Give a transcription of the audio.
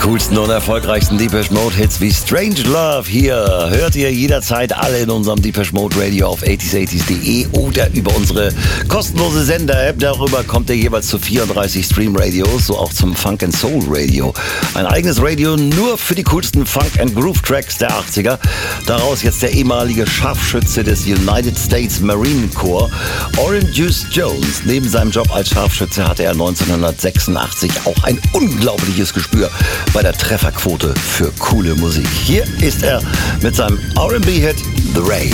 coolsten und erfolgreichsten Depeche Mode Hits wie Strange Love hier hört ihr jederzeit alle in unserem Depeche Mode Radio auf 80s80s.de oder über unsere kostenlose Sender-App. Darüber kommt ihr jeweils zu 34 Stream-Radios, so auch zum Funk and Soul Radio. Ein eigenes Radio nur für die coolsten Funk and Groove Tracks der 80er. Daraus jetzt der ehemalige Scharfschütze des United States Marine Corps, Orange Jones. Neben seinem Job als Scharfschütze hatte er 1986 auch ein unglaubliches Gespür bei der Trefferquote für coole Musik. Hier ist er mit seinem R&B-Hit The Ray.